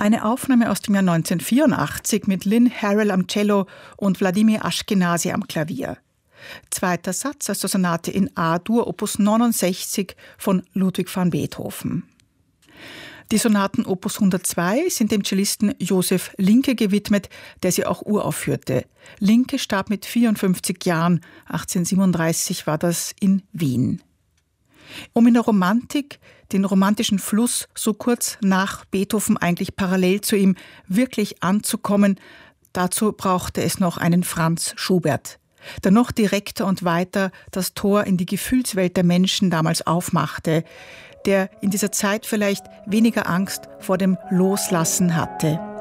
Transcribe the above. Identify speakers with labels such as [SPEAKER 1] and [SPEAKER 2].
[SPEAKER 1] Eine Aufnahme aus dem Jahr 1984 mit Lynn Harrell am Cello und Wladimir Ashkenazy am Klavier. Zweiter Satz aus der Sonate in A-Dur, Opus 69 von Ludwig van Beethoven. Die Sonaten Opus 102 sind dem Cellisten Josef Linke gewidmet, der sie auch uraufführte. Linke starb mit 54 Jahren, 1837 war das in Wien. Um in der Romantik, den romantischen Fluss so kurz nach Beethoven, eigentlich parallel zu ihm, wirklich anzukommen, dazu brauchte es noch einen Franz Schubert, der noch direkter und weiter das Tor in die Gefühlswelt der Menschen damals aufmachte, der in dieser Zeit vielleicht weniger Angst vor dem Loslassen hatte.